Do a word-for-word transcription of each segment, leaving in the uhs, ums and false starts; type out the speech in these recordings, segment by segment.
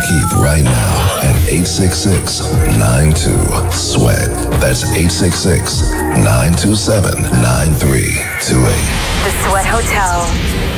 Keith right now at eight six six, nine two, SWEAT. That's eight six six, nine two seven, nine three two eight. The Sweat Hotel.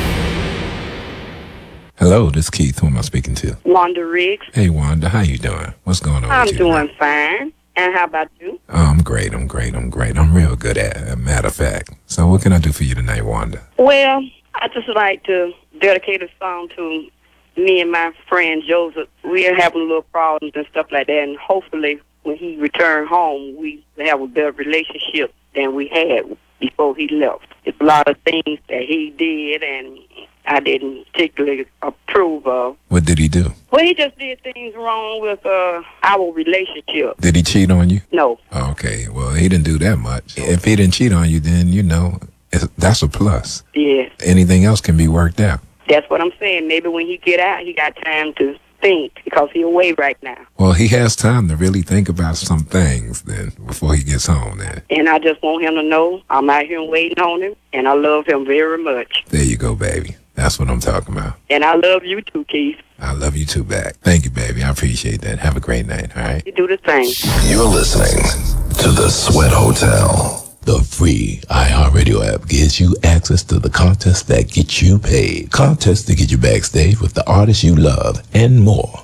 Hello, this is Keith. Who am I speaking to? Wanda Riggs. Hey, Wanda. How you doing? What's going on I'm with you? doing fine. And how about you? Oh, I'm great. I'm great. I'm great. I'm real good at it, matter of fact. So what can I do for you tonight, Wanda? Well, I just like to dedicate a song to me and my friend Joseph. We are having little problems and stuff like that, and hopefully when he returns home, we have a better relationship than we had before he left. It's a lot of things that he did, and I didn't particularly approve of. What did he do? Well, he just did things wrong with uh, our relationship. Did he cheat on you? No. Okay, well, he didn't do that much. If he didn't cheat on you, then, you know, it's, that's a plus. Yes. Anything else can be worked out. That's what I'm saying. Maybe when he get out, he got time to think because he away right now. Well, he has time to really think about some things then before he gets home then. And I just want him to know I'm out here waiting on him, and I love him very much. There you go, baby. That's what I'm talking about. And I love you too, Keith. I love you too back. Thank you, baby. I appreciate that. Have a great night, all right? You do the same. You're listening to The Sweat Hotel. The free iHeartRadio app gives you access to the contests that get you paid. Contests to get you backstage with the artists you love and more.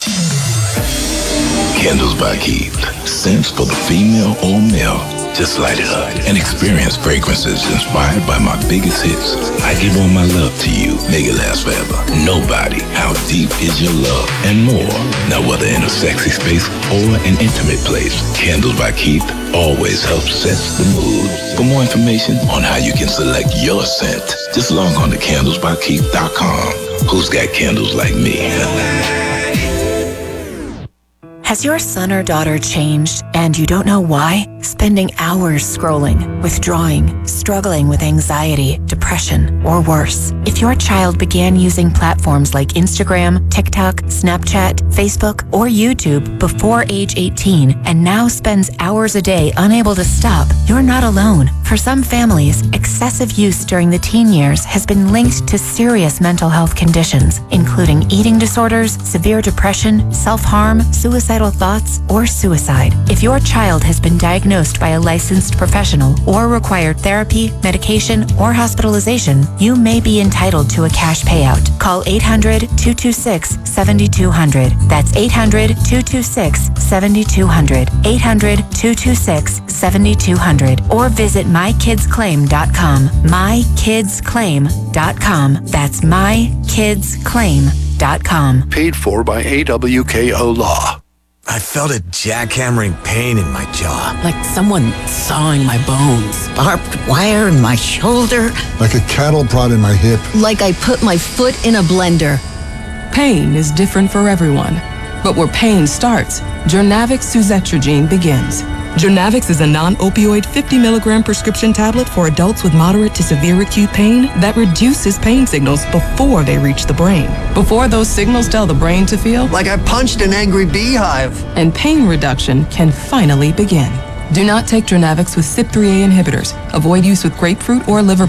Candles by Keith. Scents for the female or male. Just light it up and experience fragrances inspired by my biggest hits. I give all my love to you. Make it last forever. Nobody. How deep is your love? And more. Now whether in a sexy space or an intimate place, Candles by Keith always helps set the mood. For more information on how you can select your scent, just log on to candles by keith dot com. Who's got candles like me? Has your son or daughter changed and you don't know why? Spending hours scrolling, withdrawing, struggling with anxiety, depression, or worse. If your child began using platforms like Instagram, TikTok, Snapchat, Facebook, or YouTube before age eighteen and now spends hours a day unable to stop, you're not alone. For some families, excessive use during the teen years has been linked to serious mental health conditions, including eating disorders, severe depression, self-harm, suicidal thoughts, or suicide. If your child has been diagnosed by a licensed professional or required therapy, medication, or hospitalization, you may be entitled to a cash payout. Call eight hundred, two two six, seven two zero zero. That's eight hundred, two two six, seven two zero zero. eight hundred, two two six, seven two zero zero. Or visit my kids claim dot com. my kids claim dot com. That's my kids claim dot com. Paid for by A W K O Law. I felt a jackhammering pain in my jaw. Like someone sawing my bones. Barbed wire in my shoulder. Like a cattle prod in my hip. Like I put my foot in a blender. Pain is different for everyone. But where pain starts, Journavx suzetrigine begins. Journavx is a non-opioid fifty milligram prescription tablet for adults with moderate to severe acute pain that reduces pain signals before they reach the brain. Before those signals tell the brain to feel like I punched an angry beehive. And pain reduction can finally begin. Do not take Journavx with C Y P three A inhibitors. Avoid use with grapefruit or liver